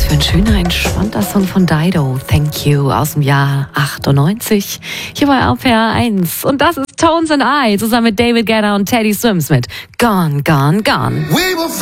für ein schöner, entspannter Song von Dido. Thank You aus dem Jahr 98. Hier bei RPR 1. Und das ist Tones and I zusammen mit David Guetta und Teddy Swims mit Gone, Gone, Gone.